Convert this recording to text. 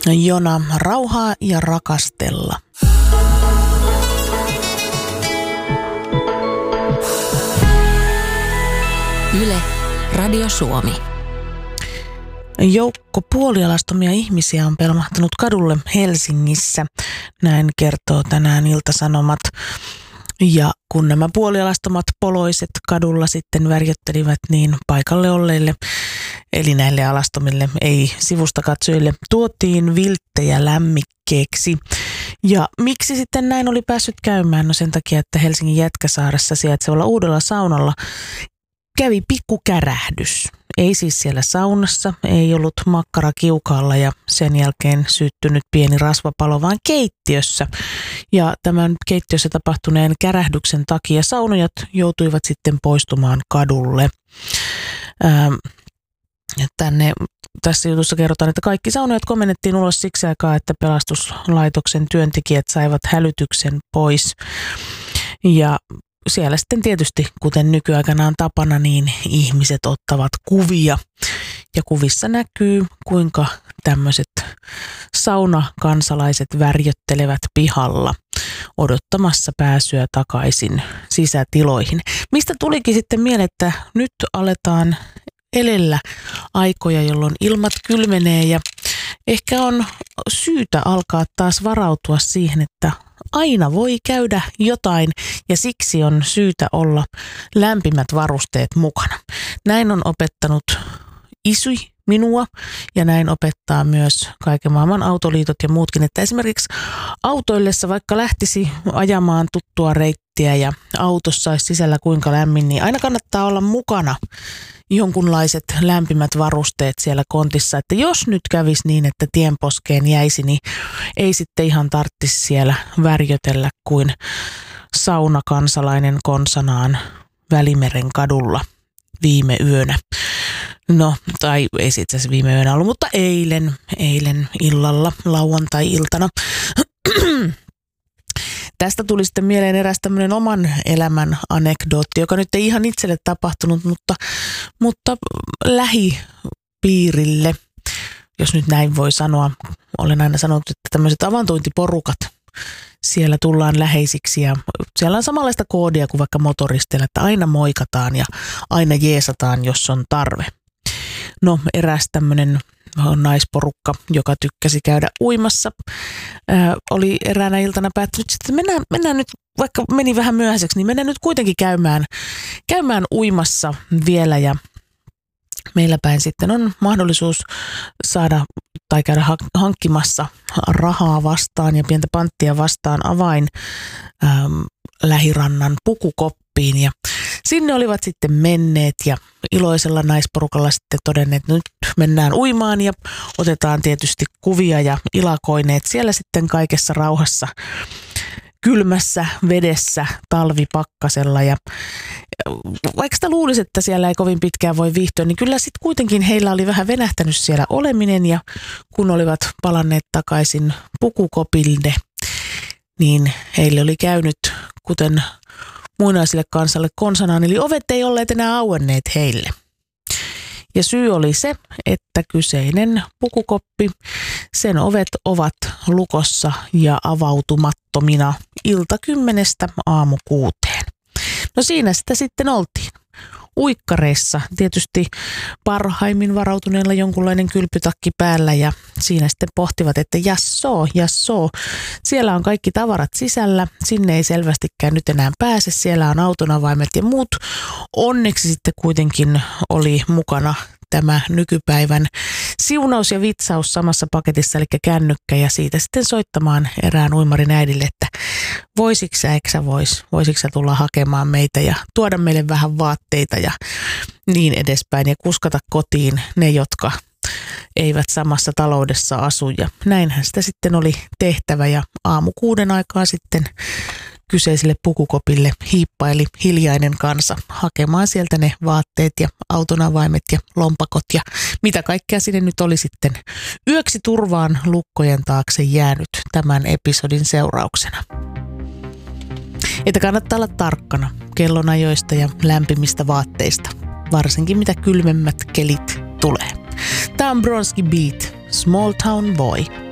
Jona, rauhaa ja rakastella. Yle, Radio Suomi. Joukko puolialastomia ihmisiä on pelmahtanut kadulle Helsingissä. Näin kertoo tänään Ilta-Sanomat. Ja kun nämä puolialastomat poloiset kadulla sitten värjöttelivät, niin paikalle olleille, eli näille alastomille, ei sivusta katsojille, tuotiin vilttejä lämmikkeeksi. Ja miksi sitten näin oli päässyt käymään? No sen takia, että Helsingin Jätkäsaaressa sijaitsevalla uudella saunalla kävi pikkukärähdys. Ei siis siellä saunassa, ei ollut makkara kiukaalla ja sen jälkeen syttynyt pieni rasvapalo, vaan keittiössä. Ja tämän keittiössä tapahtuneen kärähdyksen takia saunojat joutuivat sitten poistumaan kadulle. Tässä jutussa kerrotaan, että kaikki saunojat komennettiin ulos siksi aikaa, että pelastuslaitoksen työntekijät saivat hälytyksen pois. Ja siellä sitten tietysti, kuten nykyaikana on tapana, niin ihmiset ottavat kuvia. Ja kuvissa näkyy, kuinka tämmöiset saunakansalaiset värjöttelevät pihalla odottamassa pääsyä takaisin sisätiloihin. Mistä tulikin sitten mieleen, että nyt aletaan elellä aikoja, jolloin ilmat kylmenee ja ehkä on syytä alkaa taas varautua siihen, että aina voi käydä jotain ja siksi on syytä olla lämpimät varusteet mukana. Näin on opettanut isy minua ja näin opettaa myös kaiken maailman autoliitot ja muutkin, että esimerkiksi autoillessa vaikka lähtisi ajamaan tuttua reittiä ja autossa olisi sisällä kuinka lämmin, niin aina kannattaa olla mukana jonkunlaiset lämpimät varusteet siellä kontissa, että jos nyt kävisi niin, että tienposkeen jäisi, niin ei sitten ihan tarvitsisi siellä värjötellä kuin saunakansalainen konsanaan Välimeren kadulla viime yönä. No, tai ei se itse asiassa viime yönä ollut, mutta eilen illalla, lauantai-iltana. Tästä tuli sitten mieleen eräs tämmöinen oman elämän anekdootti, joka nyt ei ihan itselle tapahtunut, mutta lähipiirille, jos nyt näin voi sanoa. Olen aina sanonut, että tämmöiset avantointiporukat, siellä tullaan läheisiksi ja siellä on samanlaista koodia kuin vaikka motoristeilla, että aina moikataan ja aina jeesataan, jos on tarve. No, eräs tämmöinen naisporukka, joka tykkäsi käydä uimassa, oli eräänä iltana päättänyt, että mennään nyt, vaikka meni vähän myöhäiseksi, niin mennään nyt kuitenkin käymään uimassa vielä ja meillä päin sitten on mahdollisuus saada tai käydä hankkimassa rahaa vastaan ja pientä panttia vastaan avain lähirannan pukukoppiin ja sinne olivat sitten menneet ja iloisella naisporukalla sitten todenneet, että nyt mennään uimaan ja otetaan tietysti kuvia ja ilakoineet siellä sitten kaikessa rauhassa kylmässä vedessä talvipakkasella. Ja vaikka sitä luulisi, että siellä ei kovin pitkään voi viihtyä, niin kyllä sitten kuitenkin heillä oli vähän venähtänyt siellä oleminen ja kun olivat palanneet takaisin pukukopille, niin heille oli käynyt kuten muinaiselle kansalle konsanaan, eli ovet ei olleet enää auenneet heille. Ja syy oli se, että kyseinen pukukoppi, sen ovet ovat lukossa ja avautumattomina 10:00 aamu 6:00. No siinä sitä sitten oltiin. Uikkareissa tietysti parhaimmin varautuneella jonkunlainen kylpytakki päällä ja siinä sitten pohtivat, että jassoo, siellä on kaikki tavarat sisällä, sinne ei selvästikään nyt enää pääse, siellä on autonavaimet ja muut. Onneksi sitten kuitenkin oli mukana tämä nykypäivän siunaus ja vitsaus samassa paketissa, eli kännykkä ja siitä sitten soittamaan erään uimarin äidille, että voisitko sä tulla hakemaan meitä ja tuoda meille vähän vaatteita ja niin edespäin ja kuskata kotiin ne, jotka eivät samassa taloudessa asu ja näinhän sitä sitten oli tehtävä ja aamu 6:00 aikaa sitten kyseiselle pukukopille hiippaili hiljainen kansa hakemaan sieltä ne vaatteet ja autonavaimet ja lompakot ja mitä kaikkea sinne nyt oli sitten yöksi turvaan lukkojen taakse jäänyt tämän episodin seurauksena. Että kannattaa olla tarkkana kellonajoista ja lämpimistä vaatteista, varsinkin mitä kylmemmät kelit tulee. Tämä on Bronski Beat, Small Town Boy.